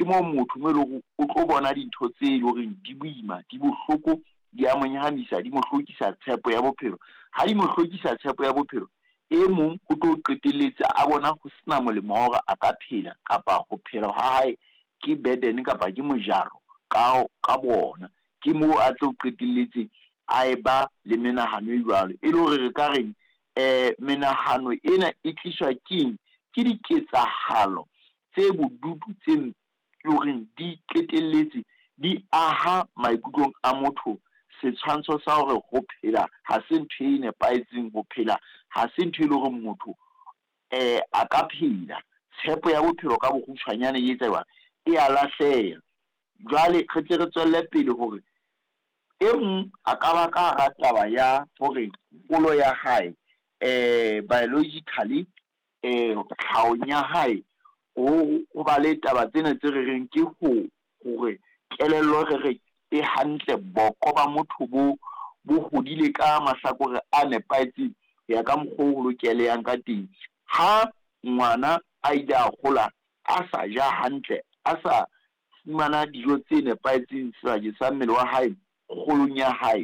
ke mo motho mo le o tlo bona dintho tse le hore di boima di bohloko di a monyahamisa di mo hlokisa tshepo ya bophelo ha di mo hlokisa tshepo ya bophelo e mong o tlo qetelletse a bona ho sena molemo hore a ka phela kapa ho phela ha hae ke burden kapa ke mojaro ka bona ke mo a tlo qetelletse a eba le menahano e jwalo e le hore re ka reng menahano ena e tliswa ke diketsahalo tse bodutu tse loreng di qetelletse di aha maikutlong a motho setshwantsho sa hore ho phela ha se ntho e nepahetseng ho phela ha se ntho e le hore motho a ka phela tshepo ya bophelo ka bokgutshwanyane e etsa jwang e a lahleha jwale re tle re tswelle pele hore e mong a ka ba ka hara taba ya hore kgolo ya hae biologically tlhaong ya hae o ba le taba tsena tse re reng ke hore kelello re e hantle boko ba motho bo hodile ka mahlakore a nepahetseng ya ka mokgwa o lokelehang ka teng ha ngwana a ile a gola a sa ja hantle a sa fumana dijo tse nepahetseng sebakeng sa mmele wa hae kgolong ya hae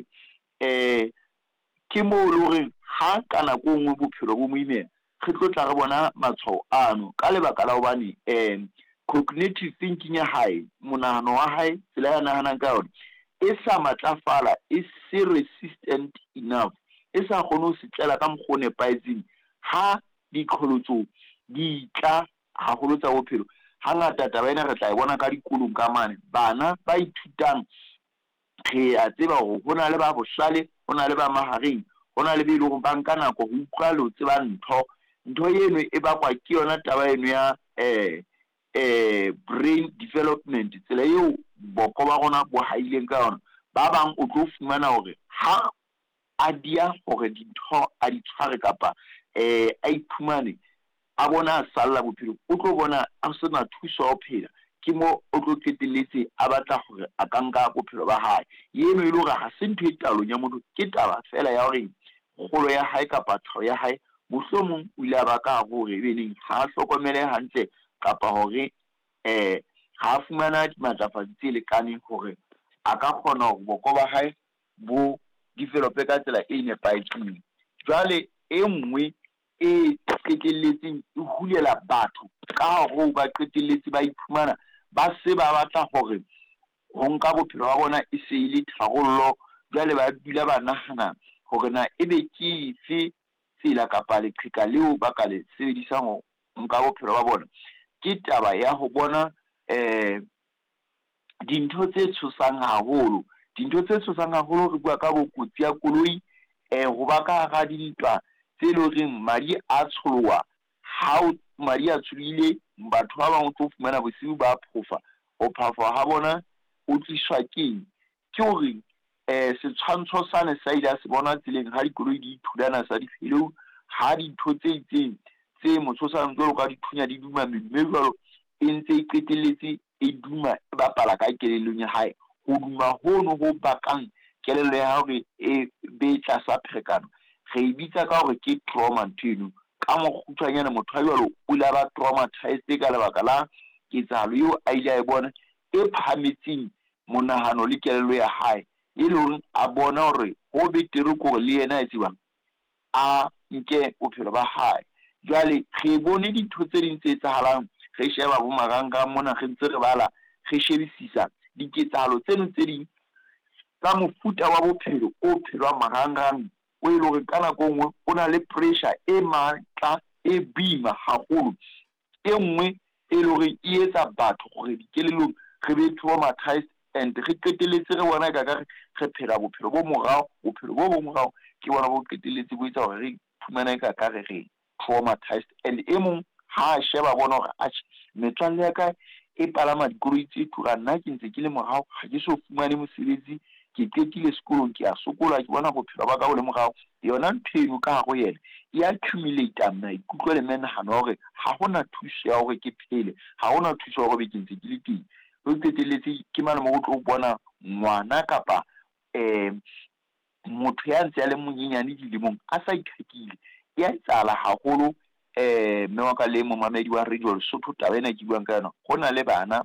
ke moo le hore ha ka nako nngwe bophelo bo moimela re tlo tla re bona matshwao ano ka lebaka la hobane cognitive thinking ya hae monahano wa hae tsela ya nahanang ka yona e sa matlafala e se resistant enough e sa kgone ho setlela ka mokgwa o nepahetseng ha diqholotso di tla haholo tsa bophelo hangata taba ena re tla e bona ka dikolong ka mane bana ba ithutang re a tseba hore ho na le ba bohlale ho na le ba mahareng ho na le be le hore ba nka nako ho utlwa le ho tseba ntho eno e bakwa ke yona taba eno ya brain development tsela eo boko ba rona bo haileng ka yona ba bang o tlo fumana hore ha a dia hore dintho a di tshware kapa a iphumane a bona a salla bophelo o tlo bona a sena thuso ho phela ke mo o tlo qetelletse a batla hore a ka nka bophelo ba hae eno e le hore ha se ntho e talong ya motho ke taba fela ya hore kgolo ya hae kapa tlhaho ya hae mohlomong o ile a ba ka hore e beneng ha a hlokomele hantle kapa hore ha a fumana dimatlafatsi tse lekaneng hore a ka kgona hore boko ba hae bo develope ka tsela e nepahetseng jwale e nngwe e qetelletseng e hulela batho ka ho ba qetelletse ba iphumana ba se ba batla hore ho nka bophelo ba bona e se ile tharollo jwale ba dula ba nahana hore na ebe ke efe tsela kapa leqheka leo ba ka le sebedisang ho nka bophelo ba bona ke taba ya ho bona dintho tse tshosang haholo re bua ka bokotsi ya koloi ho ba ka hara dintwa tse le hore madi a tsholoha ha madi a tshohile batho ba bang o tlo fumana bosiu ba phofa ho phafa ha bona o tliswa ke hore setshwantsho sane sa ile a se bona tseleng ha dikoloi di thulana sa di felo ha dintho tse itseng tse motho sa ntse ka dithunya di duma mme jwalo e ntse e qetelletse e duma e bapala ka kelellong ya hae ho duma hono ho bakang kelello ya hore e be tlasa pherekano re ibitsa ka hore ke trauma nteno ka mokgutshwanyana motho a jwalo o ile ba traumatized ka lebaka la ketsahalo eo a ile a e bona e phahametseng monahano le kelello ya hae e le hore a bona hore ho betere gore le yena e tsebang a nke bophelo ba hae jwale re bone dintho tse ding tse etsahalang re sheba bo maranga mona re ntse re bala re shebisisa diketsahalo tseno tse ding ka mofuta wa bophelo o phelwa marangrang o ile hore ka nako nngwe o na le pressure e matla e boima haholo e nngwe e le hore e etsa batho gore dikelellong re be traumatized and re qetelletse re bona ka re phela bophelo bo morao ke bona bo qetelletse bo etsa hore re phumana ka re traumatized and e mong ha a sheba bona hore a metswalle ya ka e palama dikoloi tse tura nna ke ntse ke le morao ha ke so fumane mosebetsi ke qetile sekolong ke a sokola ke bona bophelo ba ka bo le morao yona ntho eno ka go yena e accumulate maikutlo le menahano hore ha hona thuso ya hore ke phele ha hona thuso ya hore ke ntse ke le teng ho qetelletse ke mane mo go tlo bona ngwana kapa motho ya ntse a le monyenyane dilemong a sa itlhekile e a tsala haholo mme wa ka le mo mamedi wa radio Lesotho taba ena ke buang ka yona go na le bana